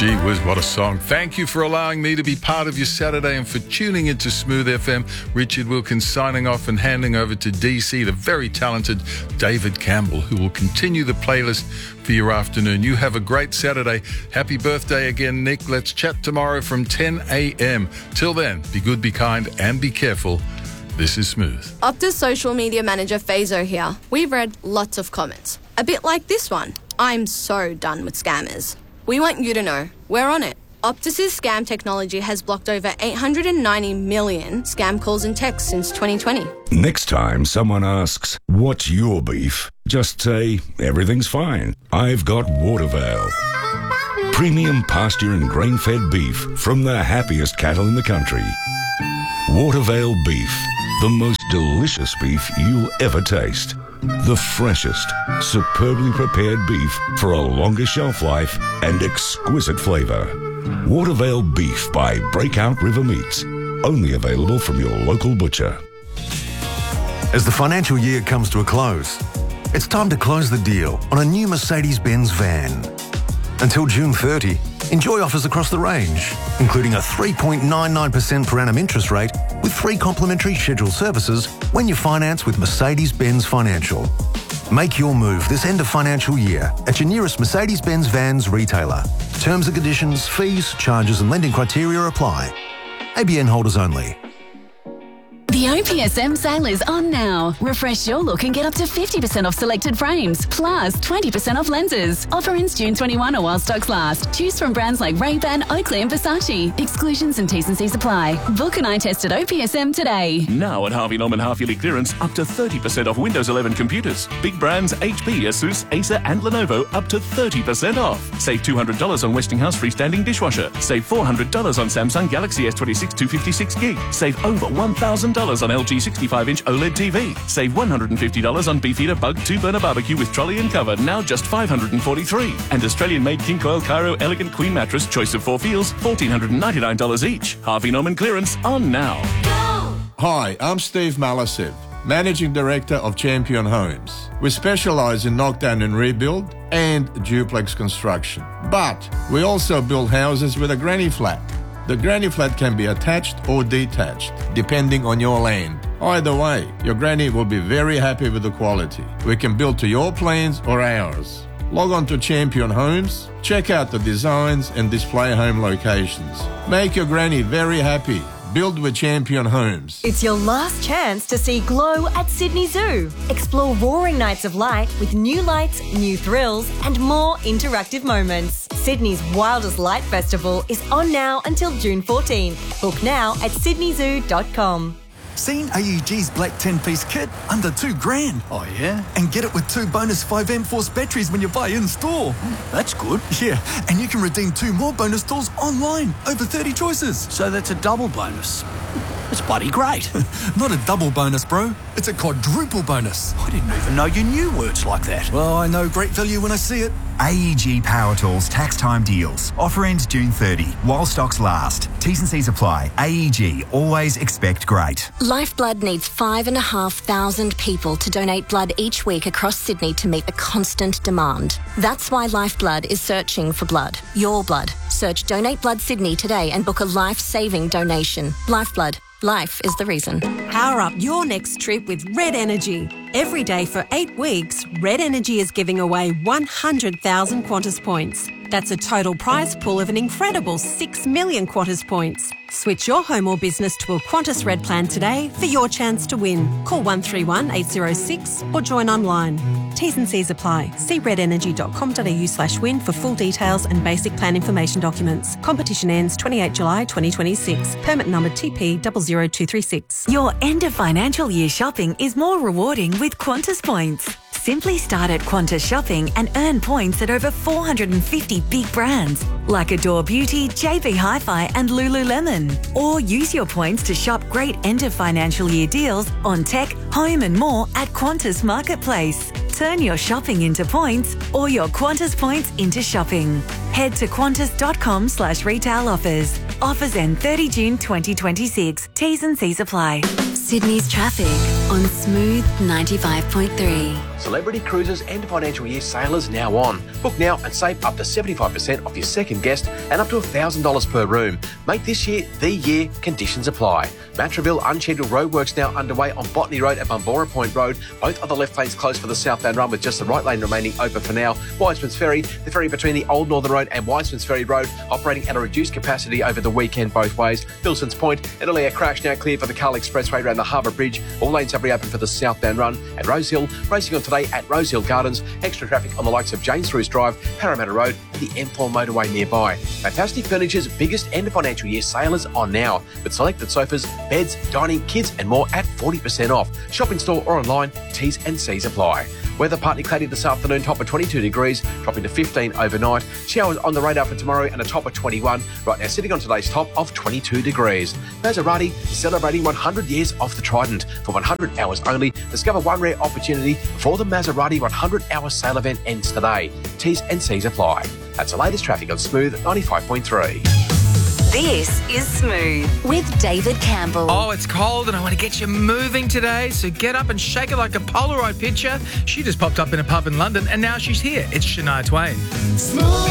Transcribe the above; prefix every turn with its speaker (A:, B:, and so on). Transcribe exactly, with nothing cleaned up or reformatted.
A: Gee whiz, what a song. Thank you for allowing me to be part of your Saturday and for tuning into Smooth F M. Richard Wilkins signing off and handing over to D C, the very talented David Campbell, who will continue the playlist for your afternoon. You have a great Saturday. Happy birthday again, Nick. Let's chat tomorrow from ten a.m. Till then, be good, be kind, and be careful. This is Smooth.
B: Optus social media manager Fazo here. We've read lots of comments. A bit like this one. I'm so done with scammers. We want you to know, we're on it. Optus's scam technology has blocked over eight hundred ninety million scam calls and texts since twenty twenty.
C: Next time someone asks, what's your beef? Just say, everything's fine. I've got Watervale. Premium pasture and grain-fed beef from the happiest cattle in the country. Watervale beef, the most delicious beef you'll ever taste. The freshest, superbly prepared beef for a longer shelf life and exquisite flavour. Watervale beef by Breakout River Meats. Only available from your local butcher.
D: As the financial year comes to a close, it's time to close the deal on a new Mercedes-Benz van. Until June thirtieth, enjoy offers across the range, including a three point nine nine percent per annum interest rate with free complimentary scheduled services when you finance with Mercedes-Benz Financial. Make your move this end of financial year at your nearest Mercedes-Benz Vans retailer. Terms and conditions, fees, charges and lending criteria apply. A B N holders only.
E: The O P S M sale is on now. Refresh your look and get up to fifty percent off selected frames, plus twenty percent off lenses. Offer ends June twenty-first or while stocks last. Choose from brands like Ray-Ban, Oakley and Versace. Exclusions and T's and C's apply. Book an eye test at O P S M today.
F: Now at Harvey Norman half-yearly clearance, up to thirty percent off Windows eleven computers. Big brands H P, Asus, Acer and Lenovo up to thirty percent off. Save two hundred dollars on Westinghouse freestanding dishwasher. Save four hundred dollars on Samsung Galaxy S twenty-six two fifty-six gig. Save over one thousand dollars on L G sixty-five inch OLED T V. Save one hundred fifty dollars on Beefeater Bug two burner barbecue with trolley and cover, now just five hundred forty-three dollars. And Australian-made King Coil Cairo Elegant Queen Mattress, choice of four feels, one thousand four hundred ninety-nine dollars each. Harvey Norman clearance on now.
G: Hi, I'm Steve Malasev, Managing Director of Champion Homes. We specialise in knockdown and rebuild and duplex construction. But we also build houses with a granny flat. The granny flat can be attached or detached, depending on your land. Either way, your granny will be very happy with the quality. We can build to your plans or ours. Log on to Champion Homes, check out the designs and display home locations. Make your granny very happy. Build with Champion Homes.
H: It's your last chance to see Glow at Sydney Zoo. Explore roaring nights of light with new lights, new thrills and more interactive moments. Sydney's Wildest Light Festival is on now until June fourteenth. Book now at sydney zoo dot com.
I: Seen A E G's black ten-piece kit? Under two grand.
J: Oh, yeah?
I: And get it with two bonus five amp force batteries when you buy in-store.
J: That's good.
I: Yeah, and you can redeem two more bonus tools online. Over thirty choices.
J: So that's a double bonus. It's bloody great.
I: Not a double bonus, bro. It's a quadruple bonus.
J: I didn't even know you knew words like that.
I: Well, I know great value when I see it.
K: A E G Power Tools tax time deals. Offer ends June thirtieth while stocks last. T's and C's apply. A E G, always expect great.
L: Lifeblood needs five and a half thousand people to donate blood each week across Sydney to meet the constant demand. That's why Lifeblood is searching for blood. Your blood. Search Donate Blood Sydney today and book a life-saving donation. Lifeblood. Life is the reason.
M: Power up your next trip with Red Energy. Every day for eight weeks, Red Energy is giving away one hundred thousand Qantas points. That's a total prize pool of an incredible six million Qantas points. Switch your home or business to a Qantas Red plan today for your chance to win. Call one three one eight zero six or join online. T's and C's apply. See red energy dot com dot a u slash win for full details and basic plan information documents. Competition ends twenty-eighth of July twenty twenty-six. Permit number T P zero zero two three six.
N: Your end of financial year shopping is more rewarding with Qantas points. Simply start at Qantas Shopping and earn points at over four hundred fifty big brands like Adore Beauty, J B Hi-Fi and Lululemon. Or use your points to shop great end of financial year deals on tech, home and more at Qantas Marketplace. Turn your shopping into points or your Qantas points into shopping. Head to qantas dot com slash retail offers. Offers end thirtieth of June twenty twenty-six. T's and C's apply.
L: Sydney's traffic
E: on Smooth ninety-five point three.
O: Celebrity Cruises end financial year sale is now on. Book now and save up to seventy-five percent off your second guest and up to one thousand dollars per room. Make this year the year. Conditions apply. Matraville unscheduled roadworks now underway on Botany Road and Bumbora Point Road. Both other left lanes closed for the southbound run with just the right lane remaining open for now. Wiseman's Ferry, the ferry between the Old Northern Road and Wiseman's Ferry Road, operating at a reduced capacity over the weekend both ways. Bilson's Point, an earlier crash now clear for the Carl Expressway around the Harbour Bridge. All lanes have reopened for the southbound run. And Rosehill, racing on today at Rosehill Gardens. Extra traffic on the likes of James Roos Drive, Parramatta Road and the M four motorway nearby. Fantastic Furniture's biggest end of financial year sale is on now, with selected sofas, beds, dining, kids and more at forty percent off. Shop in store or online, T's and C's apply. Weather partly cloudy this afternoon, top of twenty-two degrees, dropping to fifteen overnight. Showers on the radar for tomorrow and a top of twenty-one. Right now sitting on today's top of twenty-two degrees. Maserati is celebrating one hundred years of the Trident. For one hundred hours only, discover one rare opportunity before the Maserati one hundred hour sale event ends today. T's and C's apply. That's the latest traffic on Smooth ninety-five point three.
N: This is Smooth with David Campbell.
P: Oh, it's cold and I want to get you moving today, so get up and shake it like a Polaroid picture. She just popped up in a pub in London and now she's here. It's Shania Twain.
Q: Smooth.